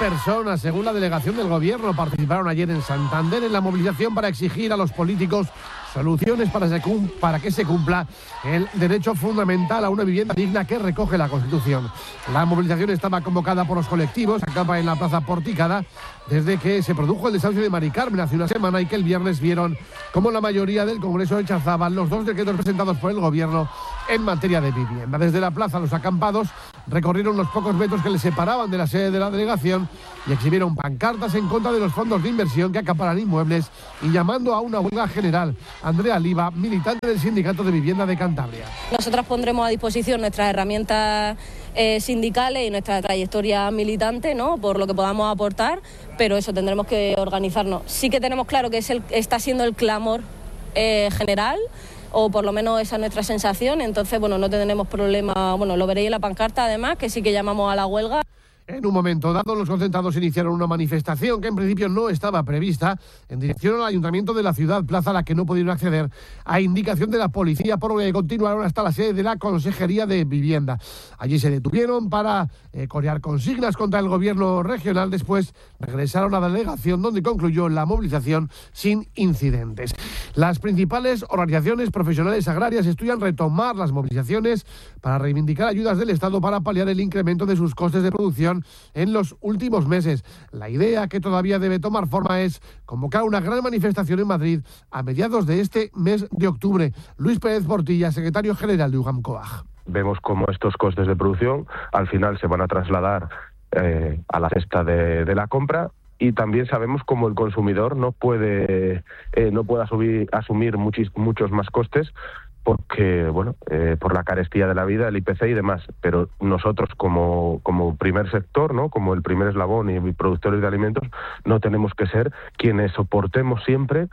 personas, según la delegación del Gobierno, participaron ayer en Santander en la movilización para exigir a los políticos soluciones para que se cumpla el derecho fundamental a una vivienda digna que recoge la Constitución. La movilización estaba convocada por los colectivos, acampa en la Plaza Porticada, desde que se produjo el desahucio de Mari Carmen hace una semana y que el viernes vieron cómo la mayoría del Congreso rechazaban los 2 decretos presentados por el Gobierno en materia de vivienda. Desde la plaza, los acampados recorrieron los pocos metros que les separaban de la sede de la delegación y exhibieron pancartas en contra de los fondos de inversión que acaparan inmuebles y llamando a una huelga general. Andrea Liva, militante del Sindicato de Vivienda de Cantabria. Nosotros pondremos a disposición nuestras herramientas sindicales y nuestra trayectoria militante, ¿no?, por lo que podamos aportar, pero eso tendremos que organizarnos. Sí que tenemos claro que está siendo el clamor general, o por lo menos esa es nuestra sensación, entonces no tendremos problema, lo veréis en la pancarta además, que sí que llamamos a la huelga. En un momento dado, los concentrados iniciaron una manifestación que en principio no estaba prevista en dirección al ayuntamiento de la ciudad, plaza a la que no pudieron acceder a indicación de la policía, por lo que continuaron hasta la sede de la Consejería de Vivienda. Allí se detuvieron para corear consignas contra el gobierno regional. Después regresaron a la delegación, donde concluyó la movilización sin incidentes. Las principales organizaciones profesionales agrarias estudian retomar las movilizaciones para reivindicar ayudas del Estado para paliar el incremento de sus costes de producción en los últimos meses. La idea, que todavía debe tomar forma, es convocar una gran manifestación en Madrid a mediados de este mes de octubre. Luis Pérez Portilla, secretario general de UGAM-COAG. Vemos cómo estos costes de producción al final se van a trasladar a la cesta de la compra, y también sabemos cómo el consumidor no puede asumir muchos más costes, porque por la carestía de la vida, el IPC y demás. Pero nosotros como primer sector, ¿no?, como el primer eslabón y productores de alimentos, no tenemos que ser quienes soportemos siempre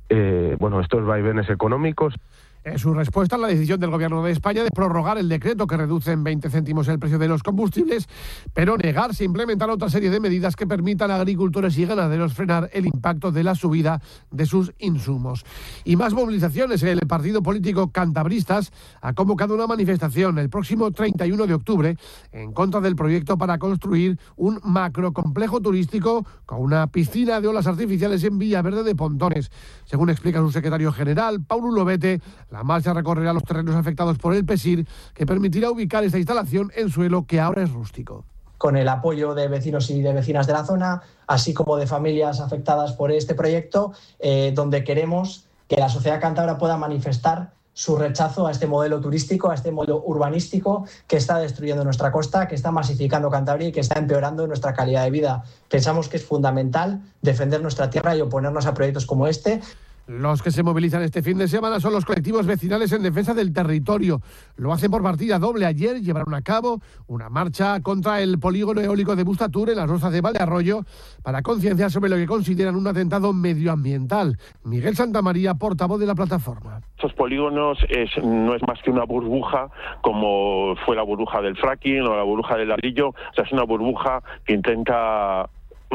estos vaivenes económicos. En su respuesta a la decisión del Gobierno de España de prorrogar el decreto que reduce en 20 céntimos el precio de los combustibles, pero negarse a implementar otra serie de medidas que permitan a agricultores y ganaderos frenar el impacto de la subida de sus insumos. Y más movilizaciones. El partido político Cantabristas ha convocado una manifestación el próximo 31 de octubre en contra del proyecto para construir un macrocomplejo turístico con una piscina de olas artificiales en Villaverde de Pontones. Según explica su secretario general, Paulo Lobete, la marcha recorrerá los terrenos afectados por el PESIR, que permitirá ubicar esta instalación en suelo que ahora es rústico. Con el apoyo de vecinos y de vecinas de la zona, así como de familias afectadas por este proyecto, donde queremos que la sociedad cántabra pueda manifestar su rechazo a este modelo turístico, a este modelo urbanístico que está destruyendo nuestra costa, que está masificando Cantabria y que está empeorando nuestra calidad de vida. Pensamos que es fundamental defender nuestra tierra y oponernos a proyectos como este. Los que se movilizan este fin de semana son los colectivos vecinales en defensa del territorio. Lo hacen por partida doble. Ayer llevaron a cabo una marcha contra el polígono eólico de Bustatur en las Rozas de Valdearroyo para concienciar sobre lo que consideran un atentado medioambiental. Miguel Santamaría, portavoz de la plataforma. Estos polígonos no es más que una burbuja, como fue la burbuja del fracking o la burbuja del ladrillo. O sea, es una burbuja que intenta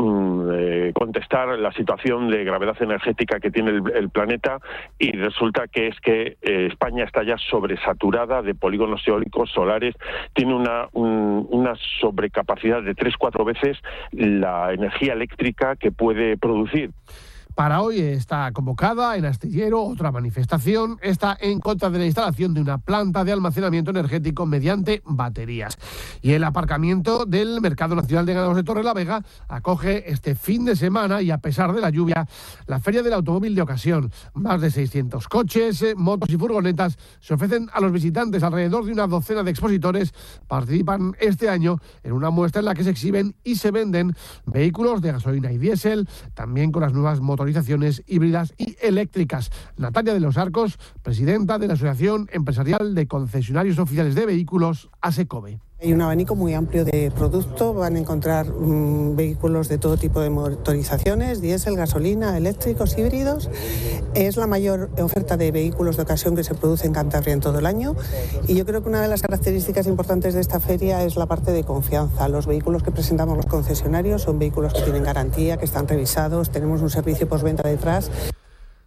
contestar la situación de gravedad energética que tiene el planeta, y resulta que España está ya sobresaturada de polígonos eólicos solares. Tiene una sobrecapacidad de 3-4 veces la energía eléctrica que puede producir. Para hoy está convocada en Astillero otra manifestación. Está en contra de la instalación de una planta de almacenamiento energético mediante baterías. Y el aparcamiento del Mercado Nacional de Ganados de Torrelavega acoge este fin de semana, y a pesar de la lluvia, la Feria del Automóvil de Ocasión. Más de 600 coches, motos y furgonetas se ofrecen a los visitantes. Alrededor de una docena de expositores participan este año en una muestra en la que se exhiben y se venden vehículos de gasolina y diésel, también con las nuevas motorizaciones híbridas y eléctricas. Natalia de los Arcos, presidenta de la Asociación Empresarial de Concesionarios Oficiales de Vehículos, ASECOVE. Hay un abanico muy amplio de productos, van a encontrar vehículos de todo tipo de motorizaciones, diésel, gasolina, eléctricos, híbridos. Es la mayor oferta de vehículos de ocasión que se produce en Cantabria en todo el año, y yo creo que una de las características importantes de esta feria es la parte de confianza. Los vehículos que presentamos los concesionarios son vehículos que tienen garantía, que están revisados, tenemos un servicio postventa detrás.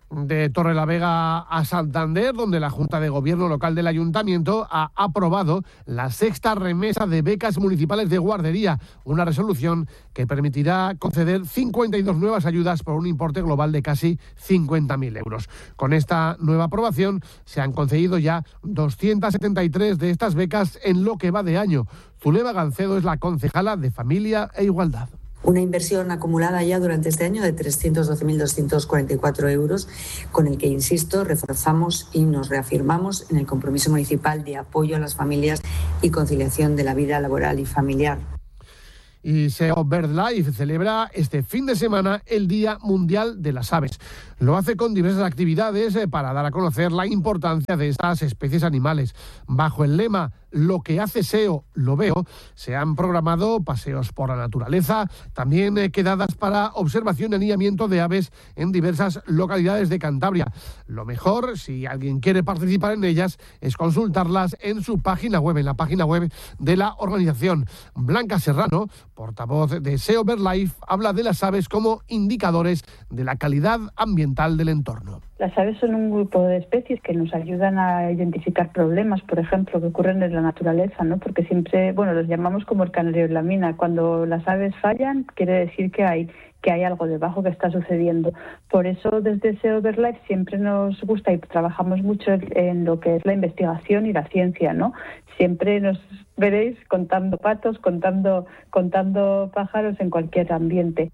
De Torrelavega a Santander, donde la Junta de Gobierno local del Ayuntamiento ha aprobado la 6ª remesa de becas municipales de guardería, una resolución que permitirá conceder 52 nuevas ayudas por un importe global de casi 50.000 euros. Con esta nueva aprobación se han concedido ya 273 de estas becas en lo que va de año. Zulema Gancedo es la concejala de Familia e Igualdad. Una inversión acumulada ya durante este año de 312.244 euros, con el que, insisto, reforzamos y nos reafirmamos en el compromiso municipal de apoyo a las familias y conciliación de la vida laboral y familiar. Y SEO BirdLife celebra este fin de semana el Día Mundial de las Aves. Lo hace con diversas actividades para dar a conocer la importancia de estas especies animales. Bajo el lema "Lo que hace SEO, lo veo", se han programado paseos por la naturaleza, también quedadas para observación y anillamiento de aves en diversas localidades de Cantabria. Lo mejor, si alguien quiere participar en ellas, es consultarlas en su página web, en la página web de la organización. Blanca Serrano, portavoz de SEO BirdLife, habla de las aves como indicadores de la calidad ambiental del entorno. Las aves son un grupo de especies que nos ayudan a identificar problemas, por ejemplo, que ocurren en la naturaleza, ¿no? Porque siempre, los llamamos como el canario en la mina. Cuando las aves fallan, quiere decir que hay algo debajo que está sucediendo. Por eso, desde SEO BirdLife siempre nos gusta y trabajamos mucho en lo que es la investigación y la ciencia, ¿no? Siempre nos veréis contando patos, contando pájaros en cualquier ambiente.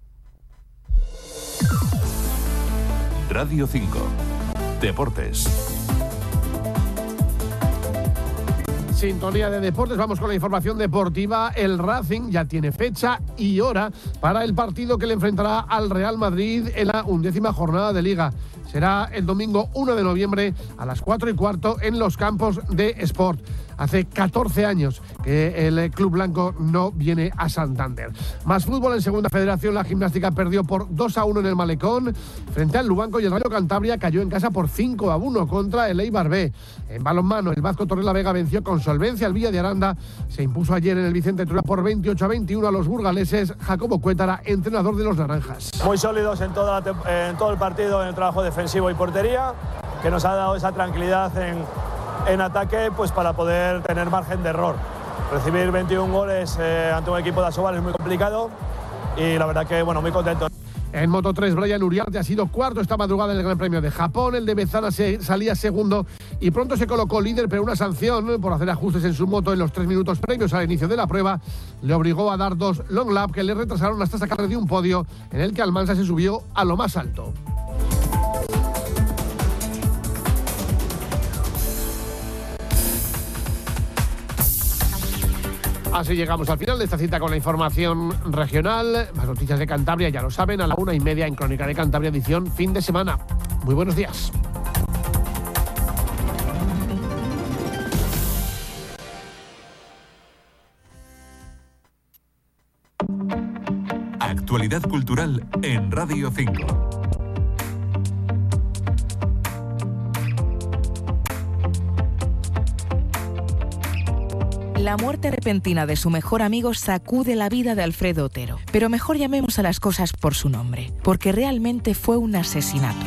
Radio 5. Deportes. Sintonía de deportes, vamos con la información deportiva. El Racing ya tiene fecha y hora para el partido que le enfrentará al Real Madrid en la 11ª jornada de Liga. Será el domingo 1 de noviembre a las 4:15 en los campos de Sport. Hace 14 años que el club blanco no viene a Santander. Más fútbol en Segunda Federación. La Gimnástica perdió por 2-1 en el Malecón frente al Lubanco y el Rayo Cantabria cayó en casa por 5-1 contra el Eibar B. En balonmano, el Vasco Torrelavega venció con solvencia al Villa de Aranda. Se impuso ayer en el Vicente Trueba por 28-21 a los burgaleses. Jacobo Cuétara, entrenador de los naranjas. Muy sólidos en todo el partido, en el trabajo defensivo y portería, que nos ha dado esa tranquilidad en ataque, pues para poder tener margen de error. Recibir 21 goles ante un equipo de Asobal es muy complicado y la verdad que muy contento. En Moto3, Brian Uriarte ha sido cuarto esta madrugada en el Gran Premio de Japón. El de Bezana salía segundo y pronto se colocó líder, pero una sanción por hacer ajustes en su moto en los 3 minutos previos al inicio de la prueba le obligó a dar 2 long lap que le retrasaron hasta sacarle de un podio en el que Almansa se subió a lo más alto. Así llegamos al final de esta cita con la información regional. Más noticias de Cantabria, ya lo saben, a la 1:30 en Crónica de Cantabria, edición fin de semana. Muy buenos días. Actualidad cultural en Radio 5. La muerte repentina de su mejor amigo sacude la vida de Alfredo Otero. Pero mejor llamemos a las cosas por su nombre, porque realmente fue un asesinato.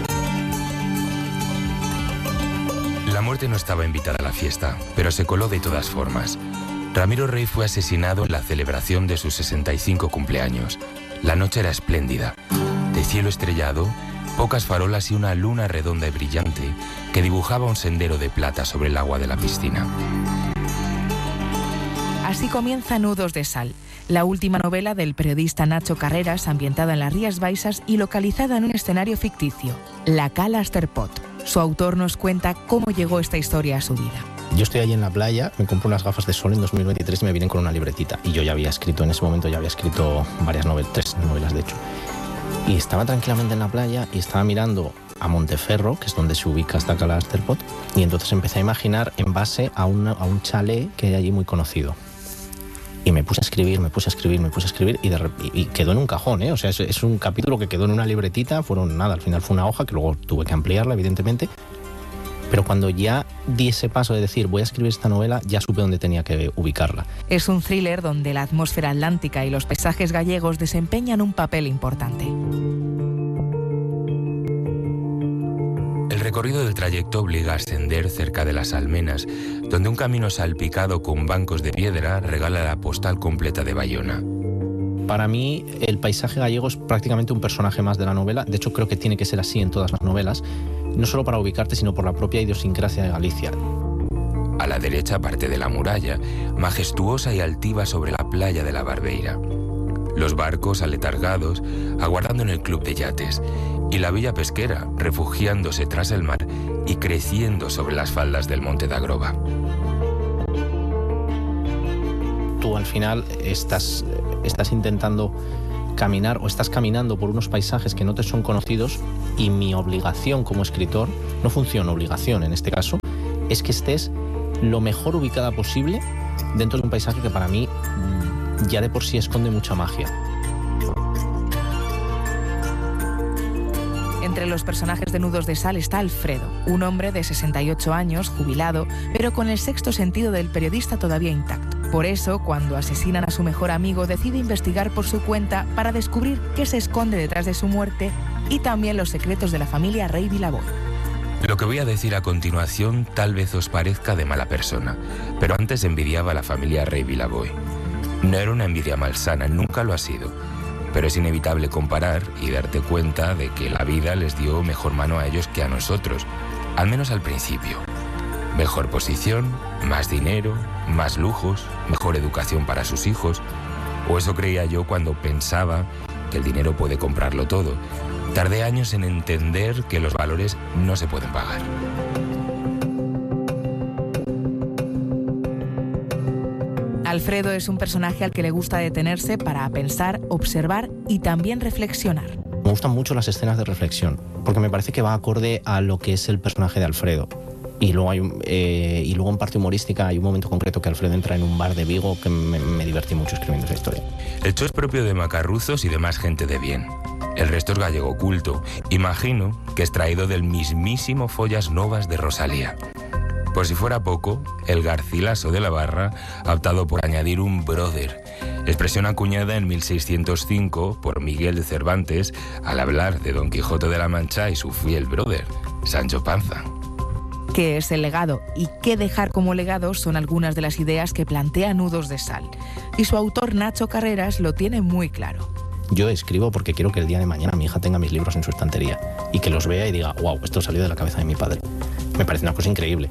La muerte no estaba invitada a la fiesta, pero se coló de todas formas. Ramiro Rey fue asesinado en la celebración de sus 65 cumpleaños. La noche era espléndida. De cielo estrellado, pocas farolas y una luna redonda y brillante que dibujaba un sendero de plata sobre el agua de la piscina. Así comienza Nudos de Sal, la última novela del periodista Nacho Carreras, ambientada en las Rías Baixas y localizada en un escenario ficticio, la Cala Asterpot. Su autor nos cuenta cómo llegó esta historia a su vida. Yo estoy allí en la playa, me compro unas gafas de sol en 2023 y me vienen con una libretita. Y yo ya había escrito, en ese momento ya había escrito varias novelas, 3 novelas de hecho. Y estaba tranquilamente en la playa y estaba mirando a Monteferro, que es donde se ubica esta Cala Asterpot, y entonces empecé a imaginar en base a un chalet que hay allí muy conocido. Y me puse a escribir y quedó en un cajón, ¿eh? O sea, es un capítulo que quedó en una libretita, al final fue una hoja que luego tuve que ampliarla, evidentemente. Pero cuando ya di ese paso de decir voy a escribir esta novela, ya supe dónde tenía que ubicarla. Es un thriller donde la atmósfera atlántica y los paisajes gallegos desempeñan un papel importante. recorrido del trayecto obliga a ascender cerca de las Almenas, donde un camino salpicado con bancos de piedra regala la postal completa de Bayona. Para mí, el paisaje gallego es prácticamente un personaje más de la novela. De hecho, creo que tiene que ser así en todas las novelas, no solo para ubicarte, sino por la propia idiosincrasia de Galicia. A la derecha parte de la muralla, majestuosa y altiva sobre la playa de la Barbeira. Los barcos aletargados, aguardando en el club de yates, y la villa pesquera, refugiándose tras el mar y creciendo sobre las faldas del Monte de Agroba. Tú al final estás intentando caminar o estás caminando por unos paisajes que no te son conocidos, y mi obligación como escritor, no funciona obligación en este caso, es que estés lo mejor ubicada posible dentro de un paisaje que para mí ya de por sí esconde mucha magia. Entre los personajes de Nudos de Sal está Alfredo, un hombre de 68 años, jubilado, pero con el sexto sentido del periodista todavía intacto. Por eso, cuando asesinan a su mejor amigo, decide investigar por su cuenta para descubrir qué se esconde detrás de su muerte y también los secretos de la familia Rey Vilaboy. Lo que voy a decir a continuación tal vez os parezca de mala persona, pero antes envidiaba a la familia Rey Vilaboy. No era una envidia malsana, nunca lo ha sido, pero es inevitable comparar y darte cuenta de que la vida les dio mejor mano a ellos que a nosotros, al menos al principio. Mejor posición, más dinero, más lujos, mejor educación para sus hijos, o eso creía yo cuando pensaba que el dinero puede comprarlo todo. Tardé años en entender que los valores no se pueden pagar. Alfredo es un personaje al que le gusta detenerse para pensar, observar y también reflexionar. Me gustan mucho las escenas de reflexión, porque me parece que va acorde a lo que es el personaje de Alfredo. Y luego en parte humorística hay un momento concreto que Alfredo entra en un bar de Vigo que me divertí mucho escribiendo esa historia. El hecho es propio de macarruzos y demás gente de bien. El resto es gallego culto. Imagino que es traído del mismísimo Follas Novas de Rosalía. Por si fuera poco, el Garcilaso de la Barra ha optado por añadir un brother, expresión acuñada en 1605 por Miguel de Cervantes al hablar de Don Quijote de la Mancha y su fiel brother, Sancho Panza. ¿Qué es el legado y qué dejar como legado? Son algunas de las ideas que plantea Nudos de Sal. Y su autor, Nacho Carreras, lo tiene muy claro. Yo escribo porque quiero que el día de mañana mi hija tenga mis libros en su estantería y que los vea y diga, wow, esto salió de la cabeza de mi padre. Me parece una cosa increíble.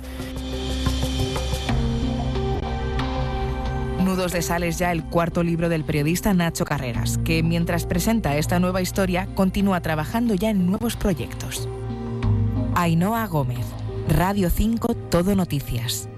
Nudos de Sal es ya el cuarto libro del periodista Nacho Carreras, que mientras presenta esta nueva historia, continúa trabajando ya en nuevos proyectos. Ainhoa Gómez, Radio 5, Todo Noticias.